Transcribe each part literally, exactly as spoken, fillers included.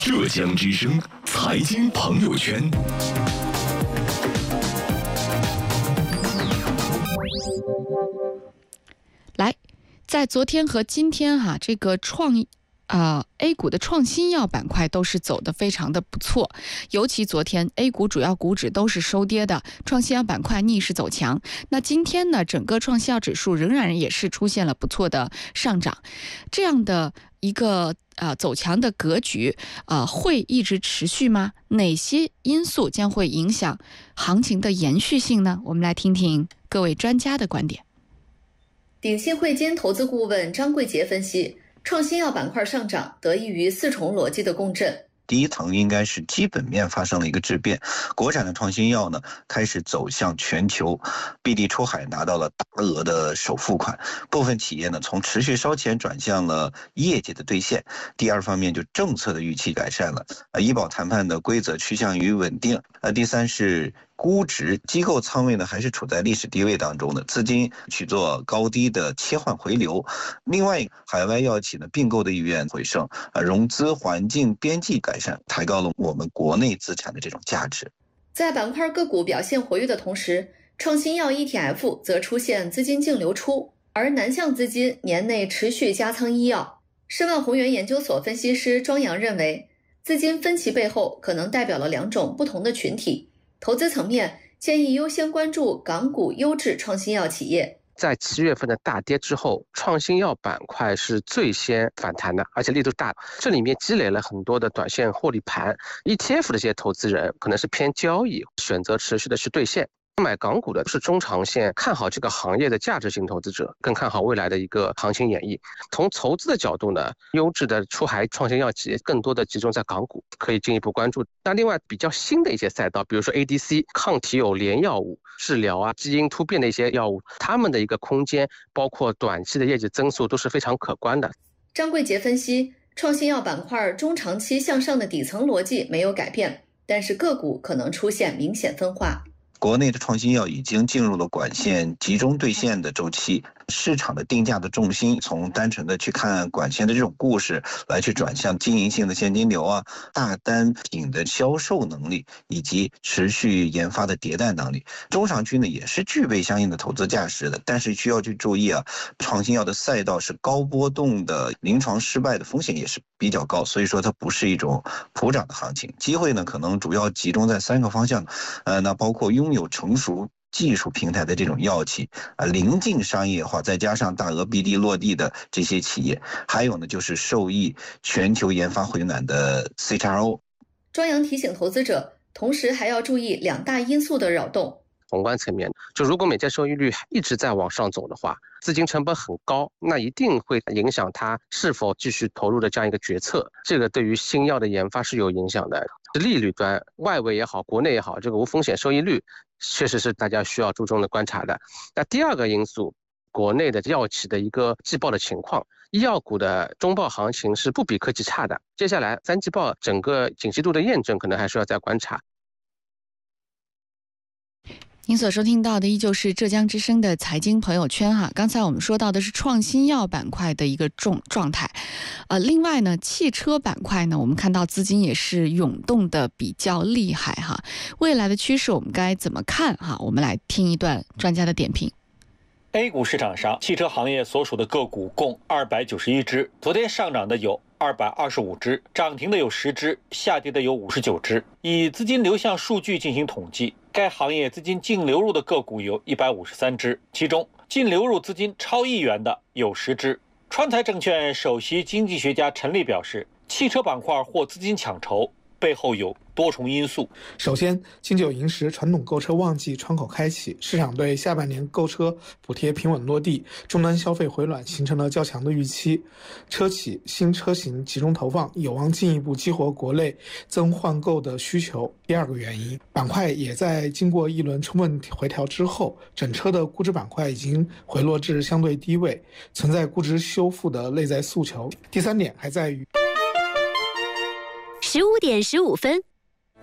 浙江之声财经朋友圈。 来，在昨天和今天哈、啊，这个创啊、呃、A 股的创新药板块都是走得非常的不错，尤其昨天 A 股主要股指都是收跌的，创新药板块逆势走强。那今天呢，整个创新药指数仍然也是出现了不错的上涨，这样的一个呃走强的格局，呃会一直持续吗？哪些因素将会影响行情的延续性呢？我们来听听各位专家的观点。 鼎信汇金投资顾问张贵杰分析，创新药板块上涨得益于四重逻辑的共振。 第一层应该是基本面发生了一个质变，国产的创新药呢开始走向全球，闭地出海拿到了大额的首付款，部分企业呢从持续烧钱转向了业绩的兑现。第二方面就政策的预期改善了，呃，医保谈判的规则趋向于稳定。呃，第三是估值，机构仓位呢还是处在历史低位当中的，资金去做高低的切换回流。另外，海外药企呢并购的意愿回升，呃，融资环境边际改善，抬高了我们国内资产的这种价值。 在板块个股表现活跃的同时，创新药 E T F 则出现资金净流出，而南向资金年内持续加仓医药。申万宏源研究所分析师庄阳认为，资金分歧背后可能代表了两种不同的群体。投资层面，建议优先关注港股优质创新药企业。 在七月份的大跌之后，创新药板块是最先反弹的，而且力度大。这里面积累了很多的短线获利盘 ，E T F 的这些投资人可能是偏交易，选择持续的去兑现。买港股的是中长线看好这个行业的价值型投资者，更看好未来的一个行情演绎。从投资的角度呢，优质的出海创新药企业更多的集中在港股，可以进一步关注。那另外比较新的一些赛道，比如说 A D C 抗体有联药物治疗啊，基因突变的一些药物，他们的一个空间包括短期的业绩增速都是非常可观的。 张贵杰分析，创新药板块中长期向上的底层逻辑没有改变，但是个股可能出现明显分化。 国内的创新药已经进入了管线集中兑现的周期，市场的定价的重心从单纯的去看管线的这种故事，来去转向经营性的现金流啊、大单品的销售能力以及持续研发的迭代能力。中长期呢也是具备相应的投资价值的，但是需要去注意啊，创新药的赛道是高波动的，临床失败的风险也是比较高，所以说它不是一种普涨的行情。机会呢可能主要集中在三个方向，呃，那包括拥有成熟技术平台的这种药企啊，临近商业化，再加上大额 B D 落地的这些企业，还有呢就是受益全球研发回暖的 C X R O。 庄阳提醒投资者，同时还要注意两大因素的扰动。 宏观层面，就如果美债收益率一直在往上走的话，资金成本很高，那一定会影响它是否继续投入的这样一个决策，这个对于新药的研发是有影响的。利率端，外围也好，国内也好，这个无风险收益率确实是大家需要注重的观察的。那第二个因素，国内的药企的一个季报的情况，医药股的中报行情是不比科技差的，接下来三季报整个景气度的验证可能还需要再观察。 您所收听到的依旧是浙江之声的财经朋友圈哈。刚才我们说到的是创新药板块的一个状状态，呃，另外呢，汽车板块呢，我们看到资金也是涌动的比较厉害哈。未来的趋势我们该怎么看哈？我们来听一段专家的点评。 A 股市场上，汽车行业所属的个股共二百九十一只，昨天上涨的有二百二十五只，涨停的有十只，下跌的有五十九只。以资金流向数据进行统计，该行业资金净流入的个股有一百五十三只，其中净流入资金超亿元的有十只。川财证券首席经济学家陈立表示，汽车板块获资金抢筹，背后有多重因素。 首先，金九银十传统购车旺季窗口开启，市场对下半年购车补贴平稳落地，终端消费回暖形成了较强的预期。车企新车型集中投放，有望进一步激活国内增换购的需求。第二个原因，板块也在经过一轮充分回调之后，整车的估值板块已经回落至相对低位，存在估值修复的内在诉求。第三点还在于十五点十五分。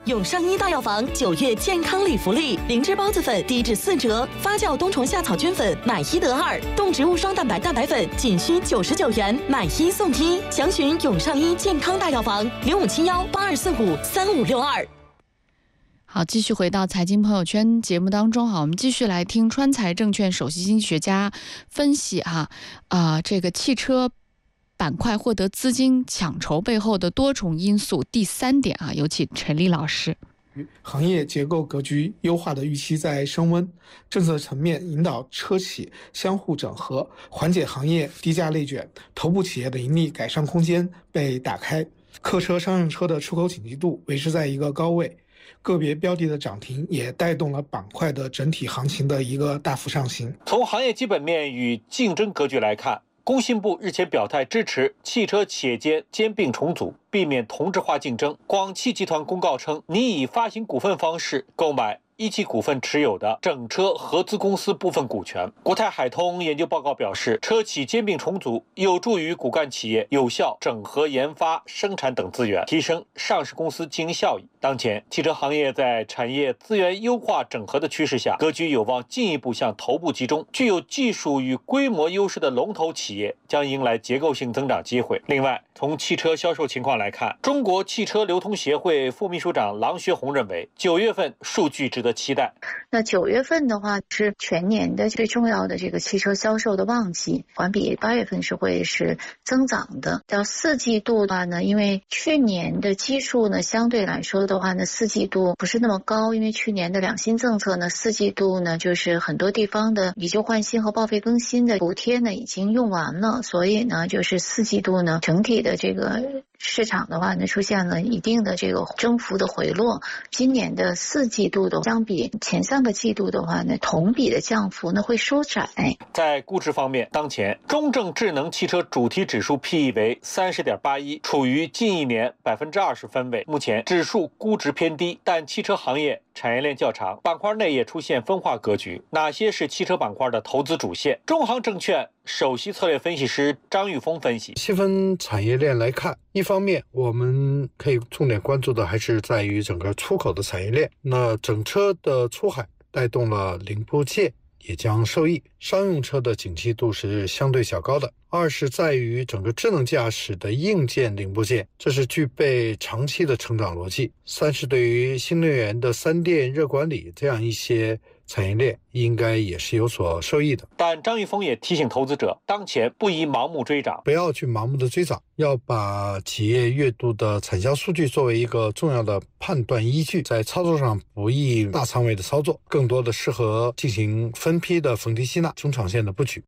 永上医大药房九月健康礼福利，灵芝孢子粉低至四折，发酵冬虫夏草菌粉买一得二，动植物双蛋白蛋白粉仅需九十九元，买一送一。详询永上医健康大药房零五七幺八二四五三五六二。 好，继续回到财经朋友圈节目当中哈，我们继续来听川财证券首席经济学家分析哈啊、呃，这个汽车板块获得资金抢筹背后的多重因素。第三点啊，有请陈立老师。 行业结构格局优化的预期在升温，政策层面引导车企相互整合，缓解行业低价内卷，头部企业的盈利改善空间被打开，客车、商用车的出口景气度维持在一个高位。个别标的的涨停也带动了板块的整体行情的一个大幅上行。 从行业基本面与竞争格局来看，工信部日前表态支持汽车企业间兼并重组，避免同质化竞争。广汽集团公告称，拟以发行股份方式购买一汽股份持有的整车合资公司部分股权。国泰海通研究报告表示，车企兼并重组有助于骨干企业有效整合研发、生产等资源，提升上市公司经营效益。当前，汽车行业在产业资源优化整合的趋势下，格局有望进一步向头部集中。具有技术与规模优势的龙头企业将迎来结构性增长机会。另外，从汽车销售情况来看，中国汽车流通协会副秘书长郎学红认为，九月份数据值得期待。 那九月份的话是全年的最重要的这个汽车销售的旺季，环比八月份是会是增长的。到四季度的话呢，因为去年的基数呢相对来说的话呢，四季度不是那么高，因为去年的两新政策呢，四季度呢就是很多地方的以旧换新和报废更新的补贴呢已经用完了，所以呢就是四季度呢整体的这个市场的话呢出现了一定的这个增幅的回落。今年的四季度的相比前三个季度的话呢，同比的降幅呢会收窄。 在估值方面，当前中证智能汽车主题指数 P E 为 三十点八一， 处于近一年 百分之二十 分位。目前指数估值偏低，但汽车行业产业链较长，板块内也出现分化格局。哪些是汽车板块的投资主线？中航证券首席策略分析师张玉峰分析， 细分产业链来看，一方面我们可以重点关注的还是在于整个出口的产业链，那整车的出海带动了零部件也将受益，商用车的景气度是相对较高的。二是在于整个智能驾驶的硬件零部件，这是具备长期的成长逻辑。三是对于新能源的三电、热管理这样一些产业链应该也是有所受益的。 但张玉峰也提醒投资者，当前不宜盲目追涨， 不要去盲目的追涨，要把企业月度的产销数据作为一个重要的判断依据，在操作上不宜大仓位的操作，更多的适合进行分批的逢低吸纳、中长线的布局。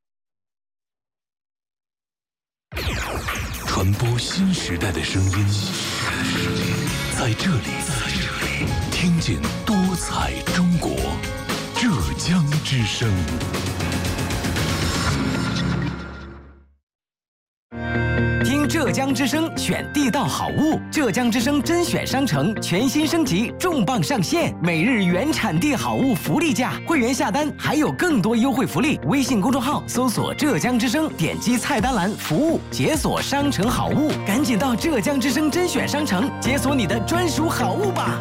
传播新时代的声音，在这里听见多彩中国，浙江之声。 听浙江之声选地道好物，浙江之声甄选商城全新升级，重磅上线，每日原产地好物福利价，会员下单还有更多优惠福利。微信公众号搜索浙江之声，点击菜单栏服务解锁商城好物，赶紧到浙江之声甄选商城解锁你的专属好物吧。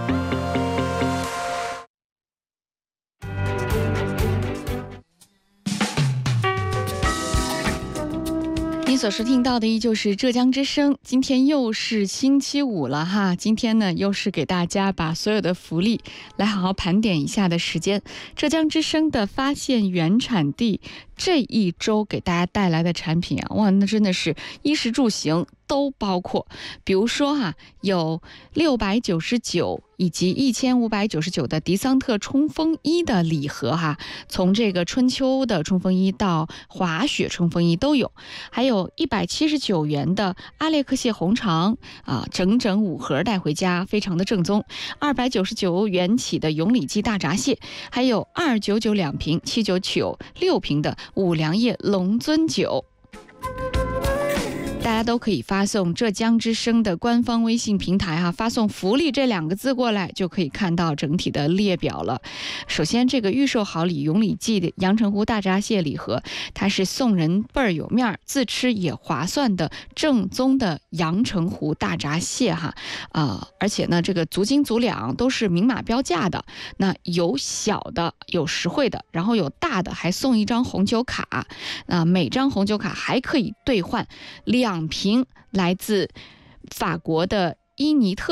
您所收听到的依旧是浙江之声，今天又是星期五了哈，今天呢又是给大家把所有的福利来好好盘点一下的时间。浙江之声的发现原产地这一周给大家带来的产品啊，哇，那真的是衣食住行都包括。比如说哈、啊，有六百九十九以及一千五百九十九的迪桑特冲锋衣的礼盒哈，从这个春秋的冲锋衣到滑雪冲锋衣都有，还有一百七十九元的阿列克谢红肠啊，整整五盒带回家，非常的正宗。二百九十九元起的永里记大闸蟹，还有二九九两瓶、七九九六瓶的五粮液龙尊酒。 大家都可以发送浙江之声的官方微信平台哈、啊，发送福利这两个字过来，就可以看到整体的列表了。首先这个预售好礼永礼记的阳澄湖大闸蟹礼盒，它是送人倍儿有面，自吃也划算的正宗的阳澄湖大闸蟹哈啊、呃，而且呢这个足斤足两都是明码标价的，那有小的有实惠的，然后有大的还送一张红酒卡，那、呃、每张红酒卡还可以兑换两瓶来自法国的伊尼特